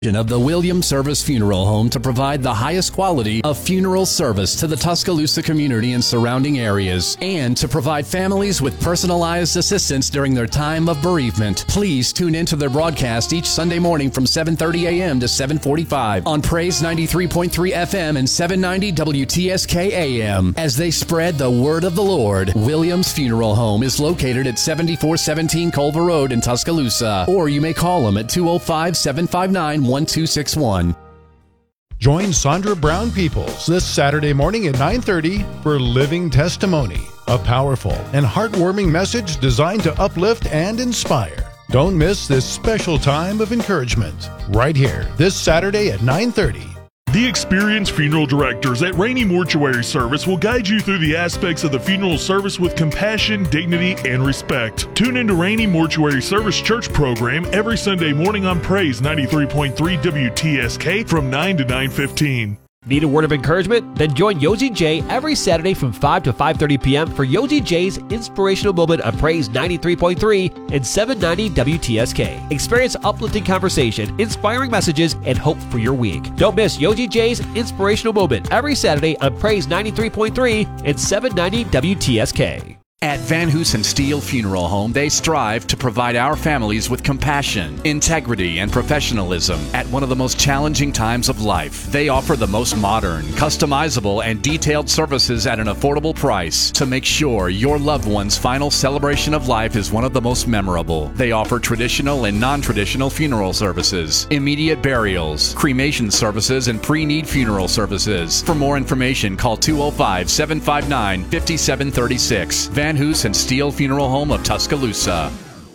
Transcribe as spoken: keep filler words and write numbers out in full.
Of the Williams Service Funeral Home to provide the highest quality of funeral service to the Tuscaloosa community and surrounding areas, and to provide families with personalized assistance during their time of bereavement. Please tune into their broadcast each Sunday morning from seven thirty a.m. to seven forty-five on Praise ninety-three point three F M and seven ninety W T S K A M as they spread the word of the Lord. Williams Funeral Home is located at seventy-four seventeen Culver Road in Tuscaloosa, or you may call them at two oh five, seven five nine, one two six one. Join Sandra Brown Peoples this Saturday morning at nine thirty for Living Testimony, a powerful and heartwarming message designed to uplift and inspire. Don't miss this special time of encouragement right here this Saturday at nine thirty. The experienced funeral directors at Rainey Mortuary Service will guide you through the aspects of the funeral service with compassion, dignity, and respect. Tune into Rainey Mortuary Service Church program every Sunday morning on Praise ninety-three point three W T S K from nine to nine fifteen. Need a word of encouragement? Then join Yoji J every Saturday from five to five thirty p.m. for Yoji J's Inspirational Moment on Praise ninety-three point three and seven ninety W T S K. Experience uplifting conversation, inspiring messages, and hope for your week. Don't miss Yoji J's Inspirational Moment every Saturday on Praise ninety-three point three and seven ninety W T S K. At Van Hoosen Steel Funeral Home, they strive to provide our families with compassion, integrity, and professionalism at one of the most challenging times of life. They offer the most modern, customizable, and detailed services at an affordable price to make sure your loved one's final celebration of life is one of the most memorable. They offer traditional and non-traditional funeral services, immediate burials, cremation services, and pre-need funeral services. For more information, call two oh five, seven five nine, five seven three six. Van Van Hoosen Steel Funeral Home of Tuscaloosa.